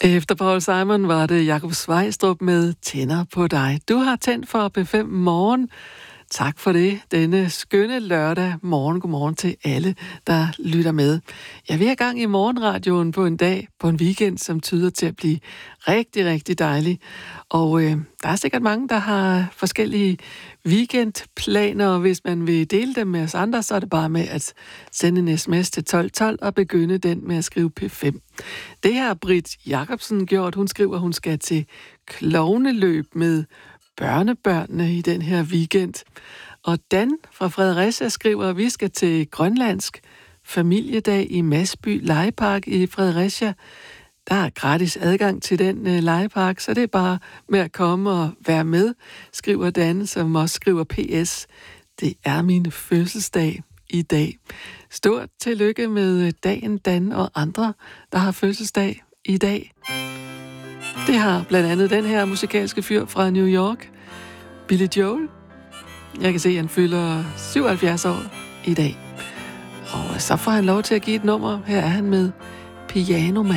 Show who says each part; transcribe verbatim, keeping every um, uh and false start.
Speaker 1: Efter Paul Simon var det Jakob Sveistrup med Tænder på dig. Du har tændt for P fem Morgen. Tak for det. Denne skønne lørdag morgen. Godmorgen til alle, der lytter med. Jeg vil have gang i morgenradioen på en dag, på en weekend, som tyder til at blive rigtig, rigtig dejlig. Og øh, der er sikkert mange, der har forskellige weekendplaner, og hvis man vil dele dem med os andre, så er det bare med at sende en sms til tolv tolv og begynde den med at skrive P fem. Det har Britt Jacobsen gjort. Hun skriver, at hun skal til klovneløb med børnebørnene i den her weekend. Og Dan fra Fredericia skriver, at vi skal til grønlandsk familiedag i Masby Legepark i Fredericia. Der er gratis adgang til den uh, legepark, så det er bare med at komme og være med, skriver Dan, som også skriver P S. Det er min fødselsdag i dag. Stort tillykke med dagen, Dan, og andre, der har fødselsdag i dag. Det har blandt andet den her musikalske fyr fra New York, Billy Joel. Jeg kan se, at han fylder syvoghalvfjerds år i dag. Og så får han lov til at give et nummer. Her er han med Piano Man.